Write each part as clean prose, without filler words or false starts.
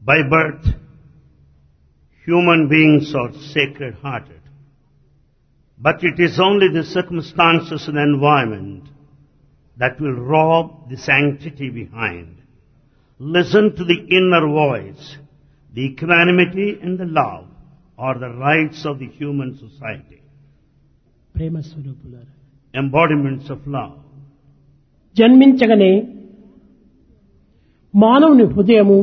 By birth, human beings are sacred-hearted. But it is only the circumstances and environment that will rob the sanctity behind. Listen to the inner voice. The equanimity and the love are the rights of the human society. ప్రేమ స్వరూపులారా, Embodiments of love. జన్మించగానే మానవుని హృదయము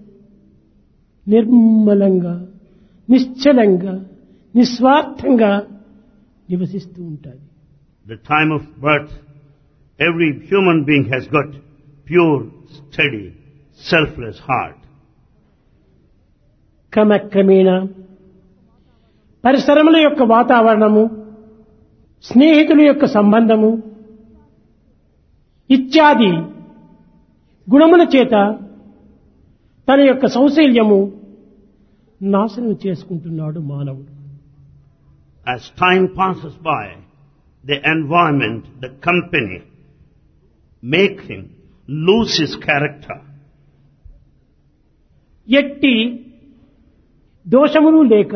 నిర్మలంగా, నిశ్చలంగా, నిస్వార్థంగా నివసిస్తూ ఉంటుంది. The time of birth, every human being has got pure, steady, selfless heart. క్రమక్రమేణ పరిసరముల యొక్క వాతావరణము, స్నేహితుల యొక్క సంబంధము ఇత్యాది గుణముల చేత తన యొక్క సౌశల్యము నాశనం చేసుకుంటున్నాడు మానవుడు. As time passes by, the environment, the company, make him lose his character. ఎట్టి దోషములు లేక,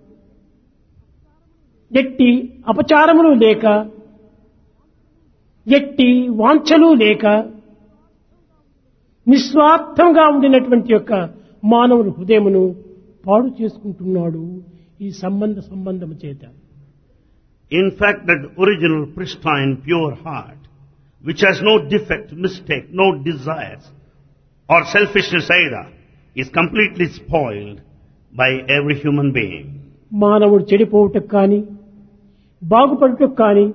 ఎట్టి అపచారములు లేక, ఎట్టి వాంఛలు లేక, నిస్వార్థంగా ఉండినటువంటి యొక్క మానవుని హృదయమును పాడు చేసుకుంటున్నాడు ఈ సంబంధము చేత. In fact, that original, pristine, pure heart, which has no defect, mistake, no desires, or selfishness either, is completely spoiled by every human being. మానవుడు చెడిపోవుటకు కానీ, బాగుపడుటకు కానీ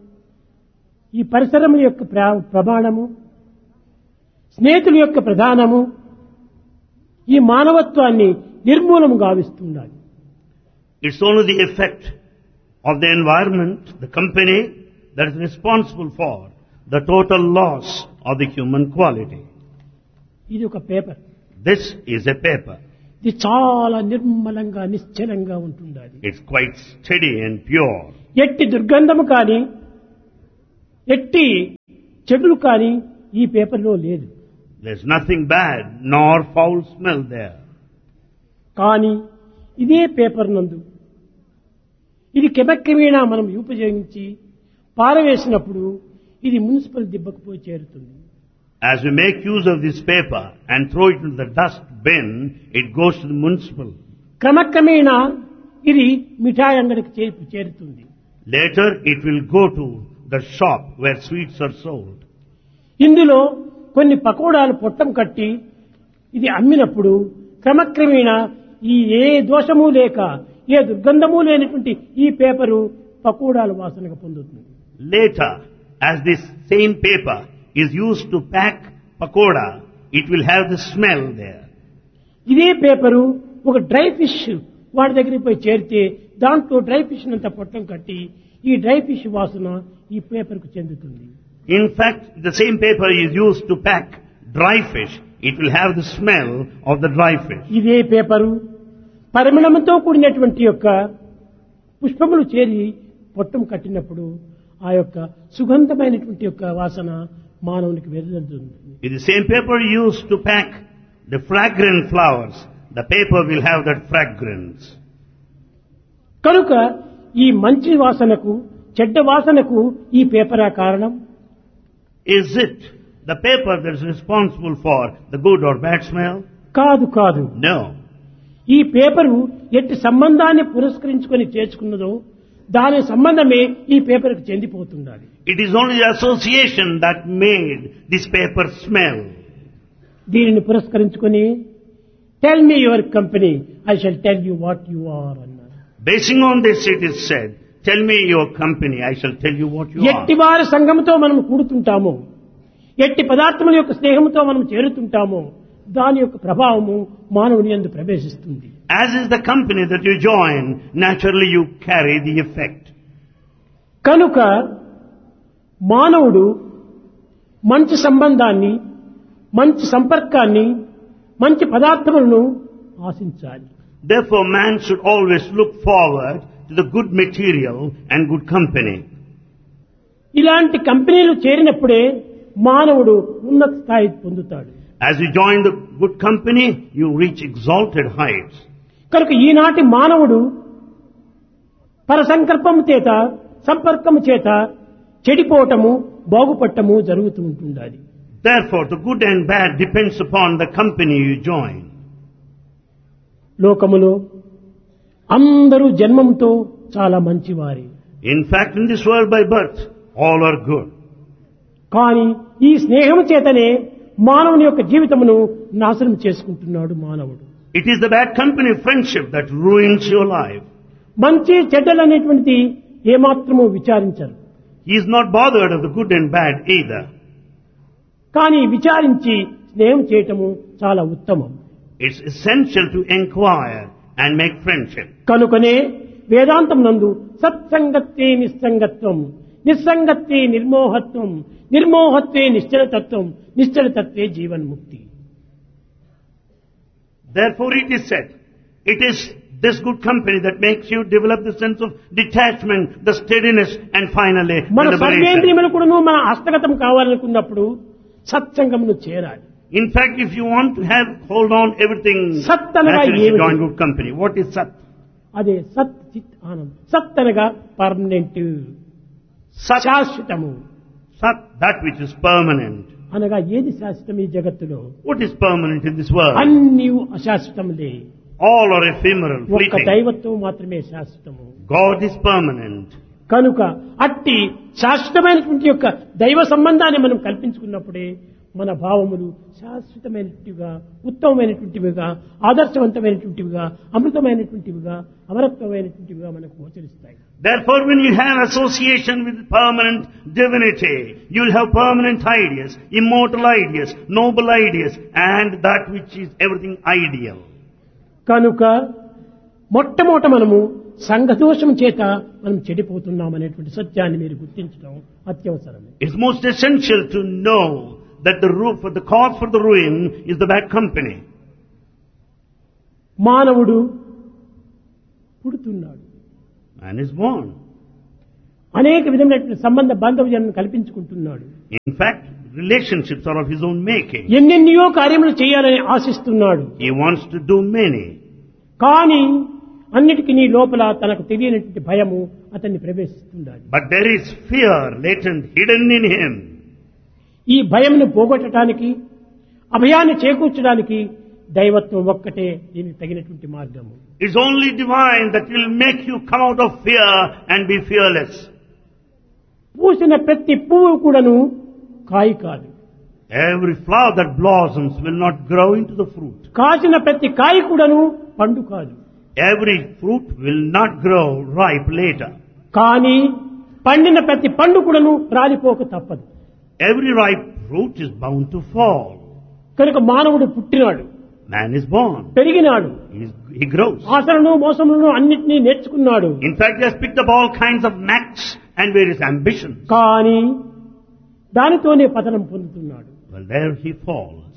ఈ పరిసరముల యొక్క ప్రమాణము, స్నేహితుల యొక్క ప్రధానము ఈ మానవత్వాన్ని నిర్మూలము గావిస్తున్నది. It's only the effect of the environment, the company, that is responsible for the total loss of the human quality. ఇది ఒక paper. This is a paper. ఇది చాలా నిర్మలంగా, నిశ్చలంగా ఉంటుంది. It's quite steady and pure. ఎట్టి దుర్గంధము కానీ, ఎట్టి చెడులు కానీ ఈ పేపర్లో లేదు. There's nothing bad nor foul smell there. కానీ ఇదే పేపర్ నందు ఇది క్రమక్రమేణా మనం ఉపయోగించి పారవేసినప్పుడు ఇది మున్సిపల్ దిబ్బకు పోయి చేరుతుంది. As we make use of this paper and throw it into the dust bin, it goes to the municipal. క్రమక్రమేణా ఇది మిఠాయి అంగడికి చేరుతుంది. Later it will go to the shop where sweets are sold. ఇందులో కొన్ని పకోడాలు పొట్టం కట్టి ఇది అమ్మినప్పుడు క్రమక్రమేణా ఈ ఏ దోషము లేక, ఏ దుర్గంధము లేనటువంటి ఈ పేపరు పకోడాల వాసనగా పొందుతుంది. Later, as this same paper is used to pack pakoda, it will have the smell there. ఇదే పేపరు ఒక డ్రై ఫిష్ వాడి దగ్గరికి పోయి చేరితే దాంట్లో డ్రై ఫిష్ అంతా పొట్టం కట్టి ఈ డ్రై ఫిష్ వాసన ఈ పేపర్కు చెందుతుంది. In fact, the same paper is used to pack dry fish. It will have the smell of the dry fish. ఇదే పేపరు పరిమళంతో కూడినటువంటి యొక్క పుష్పములు చేరి పొట్టం కట్టినప్పుడు ఆ యొక్క సుగంధమైనటువంటి యొక్క వాసన మానవునికి వెదజల్లుతుంది. It is the same paper used to pack the fragrant flowers. The paper will have that fragrance. కనుక ఈ మంచి వాసనకు, చెడ్డ వాసనకు ఈ పేపరా కారణం? Is it the paper that is responsible for the good or bad smell? కాదు, కాదు. No. ఈ పేపరు ఎట్టి సంబంధాన్ని పురస్కరించుకొని చేర్చుకున్నదో దాని సంబంధమే ఈ పేపర్కు చెందిపోతుండాలి. It is only the association that made this paper smell. దీనిని పురస్కరించుకొని tell me your company, I shall tell you what you are అన్నారు. Basing on this it is said, tell me your company, I shall tell you what you are. ఎట్టి వారి సంఘముతో మనం కూడుతుంటామో, ఎట్టి పదార్థముల యొక్క స్నేహంతో మనం చేరుతుంటామో దాని యొక్క ప్రభావము మానవుని యందు ప్రవేశిస్తుంది. As is the company that you join, naturally you carry the effect. కనుక మానవుడు మంచి సంబంధాన్ని, మంచి సంపర్కాన్ని, మంచి పదార్థములను ఆశించాలి. Therefore man should always look forward to the good material and good company. ఇలాంటి కంపెనీలు చేరినప్పుడే మానవుడు ఉన్నత స్థాయి పొందుతాడు. As you join the good company, you reach exalted heights. కనుక ఈనాటి మానవుడు పరసంకల్పము చేత సంపర్కము చేత చెడిపోవటము బాగుపడటము జరుగుతూ ఉంటుండాలి. Therefore, the good and bad depends upon the company you join. లోకములో అందరూ జన్మంతో చాలా మంచివారే. In fact, in this world by birth, all are good. కానీ ఈ స్నేహం చేతనే మానవుని యొక్క జీవితమును నాశనం చేసుకుంటున్నాడు మానవుడు. It is the bad company of friendship that ruins your life. మంచి చెడ్డలు అనేటువంటిది ఏమాత్రము విచారించరు. He is not bothered of the good and bad either. కానీ విచారించి స్నేహం చేయటము చాలా ఉత్తమం. It's essential to inquire and make friendship. కనుకనే వేదాంతం నందు సత్సంగత్వే నిస్సంగత్వం, నిస్సంగత్వే నిర్మోహత్వం, నిర్మోహత్వే నిశ్చలతత్వం, నిశ్చలతత్వే జీవన్ముక్తి. Therefore it is said, it is this good company that makes you develop the sense of detachment, the steadiness, and finally మన the liberation. సర్వేంద్రియములు కూడాను మన హస్తగతం కావాలనుకున్నప్పుడు సత్సంగమును చేరాలి. In fact, if you want to have hold on everything, Sat అనగా naturally you ఏమిటి? join good company. What is Sat? అదే సత్ చిత్ ఆనందం. సత్ అనగా పర్మనెంట్, Sat, శాశ్వతము. Sat, that which is permanent. అనగా ఏది శాశ్వతం ఈ జగత్తులో? What is permanent in this world? అన్నీ అశాశ్వతములే. All are ephemeral, ఒక్క fleeting. దైవత్వం మాత్రమే శాశ్వతము. God is permanent. కనుక అట్టి శాశ్వతమైనటువంటి యొక్క దైవ సంబంధాన్ని మనం కల్పించుకున్నప్పుడే మన భావములు శాశ్వతమైనటువంటివిగా, ఉత్తమమైనటువంటివిగా, ఆదర్శవంతమైనటువంటివిగా, అమృతమైనటువంటివిగా, అమరత్వమైనటువంటివిగా మనకు గోచరిస్తాయి. Therefore, when you have association with permanent divinity, you will have permanent ideas, immortal ideas, noble ideas, and that which is everything ideal. కనుక మొట్టమొదట మనము సంఘదోషం చేత మనం చెడిపోతున్నాం అనేటువంటి సత్యాన్ని మీరు గుర్తించడం అత్యవసరం. It's most essential to know that the cause for the ruin is the bad company. మానవుడు పుడుతున్నాడు, Man is born. అనేక విధమైనటువంటి సంబంధ బాంధవ్యాలను కల్పించుకుంటున్నాడు. In fact, relationships are of his own making. ఎన్నెన్నో కార్యములు చేయాలని ఆశిస్తున్నాడు. He wants to do many. కానీ అన్నిటికీ నీ లోపల తనకు తెలియనటువంటి భయము అతన్ని ప్రవేశిస్తుండాలి. But there is fear latent, hidden in him. ఈ భయమును పోగొట్టడానికి, అభయాన్ని చేకూర్చడానికి దైవత్వం ఒక్కటే దీనికి తగినటువంటి మార్గము. It's only divine that will make you come out of fear and be fearless. పూసిన ప్రతి పువ్వు కూడాను కాయి కాదు. Every flower that blossoms will not grow into the fruit. కాసిన ప్రతి కాయ కూడాను పండు కాదు. Every fruit will not grow ripe later. కానీ పండిన ప్రతి పండు కూడాను రాలిపోక తప్పదు. Every ripe fruit is bound to fall. కనుక మానవుడు పుట్టినాడు, Man is born. పెరిగినాడు, He grows. ఆశలను మోసములను అన్నిటినీ నేర్చుకున్నాడు. In fact, he has picked up all kinds of knacks and various ambitions. కానీ దానితోనే పతనం పొందుతున్నాడు. Well, there he falls.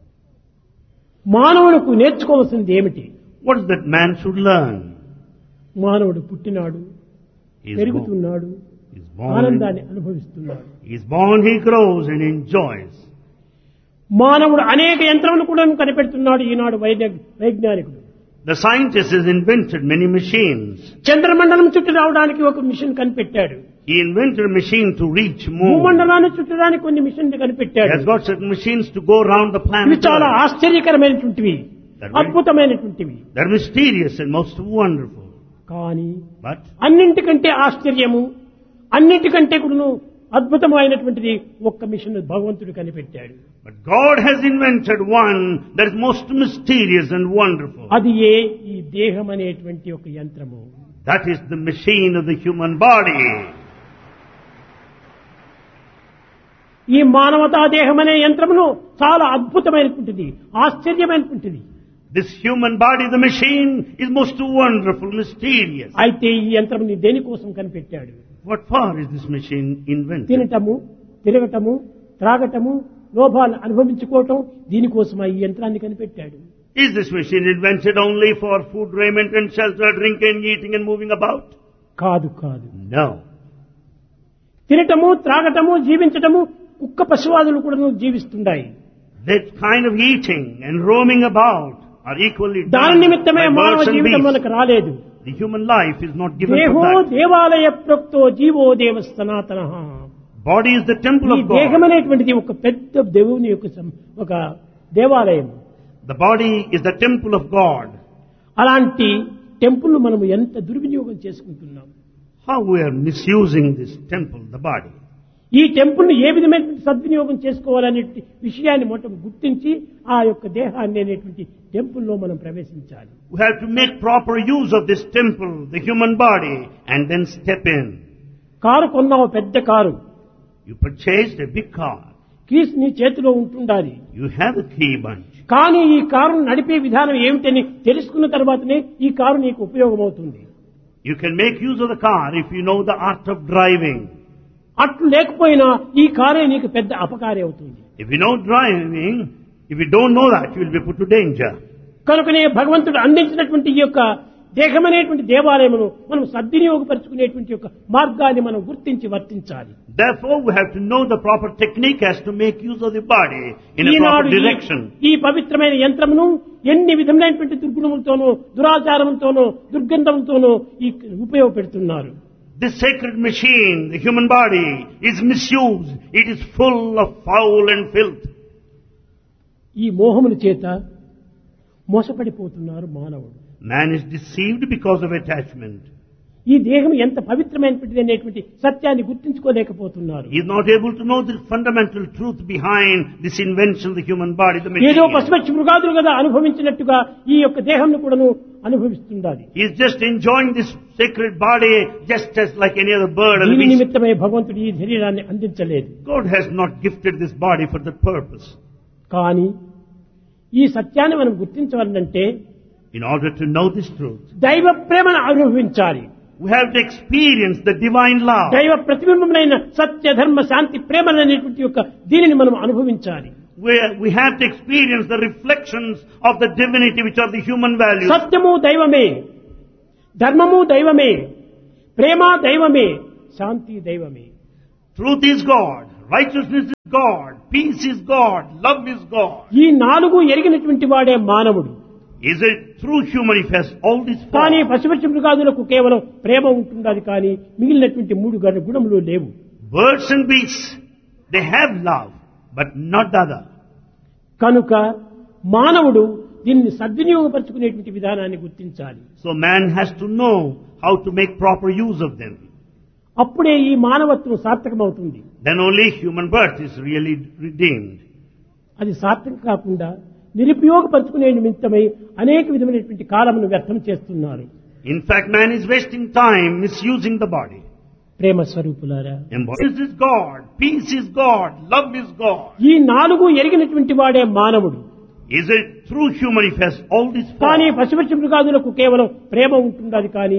మానవులకు నేర్చుకోవాల్సింది ఏమిటి? What is that man should learn? మానవుడు పుట్టినాడు, He is పెరుగుతున్నాడు, He is born. ఆనందాన్ని అనుభవిస్తున్నాడు. He is born, he grows and enjoys. మానవుడు అనేక యంత్రములు కూడా కనిపెడుతున్నాడు ఈనాడు వైజ్ఞానికుడు. The scientist has invented many machines. చంద్రమండలం చుట్టూ రావడానికి ఒక మిషన్ కనిపెట్టాడు. He invented a machine to reach moon. భూమండలాన్ని చుట్టడానికి కొన్ని మిషన్లు He కనిపెట్టాడు. has got certain machines to go around the ఇవి planet చాలా Earth. ఆశ్చర్యకరమైనటువంటివి, They're very- అద్భుతమైనటువంటివి. They're mysterious and most wonderful. కానీ But అన్నింటికంటే ఆశ్చర్యము, అన్నింటికంటే కూడా అద్భుతమైనటువంటిది ఒక్క మిషన్ భగవంతుడు కనిపెట్టాడు. God has invented one that is most mysterious and wonderful. అది ఈ దేహం అనేటువంటి ఒక యంత్రము. That is the machine of the human body. ఈ మానవతా దేహం అనే యంత్రమును చాలా అద్భుతమైనటువంటిది, ఆశ్చర్యమైనటువంటిది. This human body, the machine, is most wonderful, mysterious. అయితే ఈ యంత్రముని దేనికోసం కనిపెట్టాడు? What for is this machine invented? తినటము, తిరగటము, త్రాగటము, లోభాలు అనుభవించుకోవటం, దీనికోసం ఈ యంత్రాన్ని కనిపెట్టాడు. Is this machine invented only for food, raiment and shelter, drinking, eating and moving about? కాదు కాదు. No. తినటము, త్రాగటము, జీవించటము, కుక్క పశువాదులు కూడా జీవిస్తున్నాయి. That kind of eating and roaming about are equally దాని done నిమిత్తమే by మానవ birds and జీవితం beasts. మనకు రాలేదు. The human life is not given దేహో for that. దేవాలయ ప్రోక్తో జీవో దేవ సనాతనః. Body is the temple ఈ of God. దేహం అనేటువంటిది ఒక పెద్ద దేవుని యొక్క ఒక దేవాలయం. The body is the temple of God. అలాంటి టెంపుల్ మనం ఎంత దుర్వినియోగం చేసుకుంటున్నాం. How we are misusing this temple, the body. ఈ టెంపుల్ ను ఏ విధమైన సద్వినియోగం చేసుకోవాలనే విషయాన్ని మొత్తం గుర్తించి ఆ యొక్క దేహాన్ని అనేటువంటి టెంపుల్ లో మనం ప్రవేశించాలి. We have to make proper use of this temple, the human body, and then step in. Car కొన్నావు, పెద్ద car, You purchased a big car. Keys నీ చేతిలో ఉంటుండాలి. You have a key bunch. కానీ ఈ కారును నడిపే విధానం ఏమిటని తెలుసుకున్న తర్వాతనే ఈ కారు నీకు ఉపయోగమవుతుంది. You can make use of the car if you know the art of driving. అట్లు లేకపోయినా ఈ కారే నీకు పెద్ద అపకారి అవుతుంది. If you know driving, if you don't know that, you will be put to danger. కనుకనే భగవంతుడు అందించినటువంటి ఈ యొక్క దేహమనేటువంటి దేవాలయమును మనం సద్వినియోగపరుచుకునేటువంటి యొక్క మార్గాన్ని మనం గుర్తించి వర్తించాలి. Therefore, we have to know the proper technique as to make use of the body in a proper Eenadu direction. ఈ పవిత్రమైన యంత్రమును ఎన్ని విధములైనటువంటి దుర్గుణములతోనూ దురాచారములతోనూ దుర్గంధములతోనూ ఈ ఉపయోగపెడుతున్నారు. This sacred machine, the human body, is misused. It is full of foul and filth. ఈ మోహముల చేత మోసపడిపోతున్నారు మానవుడు. Man is deceived because of attachment. ఈ దేహం ఎంత పవిత్రమైనటువంటిది అనేటువంటి సత్యాన్ని గుర్తించుకోలేకపోతున్నారు. He is not able to know the fundamental truth behind this invention, the human body, the ఏదో machine. పశుపక్షి మృగాదులు కదా అనుభవించినట్టుగా ఈ యొక్క దేహంను కూడాను అనుభవిస్తుండాలి. He is just enjoying this sacred body just as like any other bird or దీని beast. నిమిత్తమై భగవంతుడు ఈ శరీరాన్ని అందించలేదు. God has not gifted this body for that purpose. కానీ ఈ సత్యాన్ని మనం గుర్తించాలంటే In order to know this truth, దైవ ప్రేమను అనుభవించాలి. we have to experience the divine love. దైవ ప్రతిబింబమైన సత్య ధర్మ శాంతి ప్రేమలు అనేటువంటి యొక్క దీనిని మనం అనుభవించాలి. We have to experience the reflections of the divinity which are the human values. సత్యము దైవమే, ధర్మము దైవమే, ప్రేమ దైవమే, శాంతి దైవమే. Truth is God, righteousness is God, peace is God, love is God. ఈ నాలుగు ఎరిగినటువంటి వాడే మానవుడు. Is a true human if he has all these కానీ four. పశుపక్షి మృగాదులకు కేవలం ప్రేమ ఉంటుండాలి, కానీ మిగిలినటువంటి మూడు గుణములు లేవు. Birds and beasts, they have love, but not the other. కనుక మానవుడు దీన్ని సద్వినియోగపరచుకునేటువంటి విధానాన్ని గుర్తించాలి. So man has to know how to make proper use of them. అప్పుడే ఈ మానవత్వం సార్థకమవుతుంది. Then only human birth is really redeemed. అది సార్థకం కాకుండా నిరుపయోగపరచుకునే నిమిత్తమై అనేక విధమైనటువంటి కాలమును వ్యర్థం చేస్తున్నారు. In fact, man is wasting time misusing the body. ప్రేమ స్వరూపులారా, This is God, peace is God, love is God. ఈ నాలుగు ఎరిగినటువంటి వాడే మానవుడు. Is a true human if he has all these four. కానీ పశుపక్షి మృగాదులకు కేవలం ప్రేమ ఉంటుండాలి, కానీ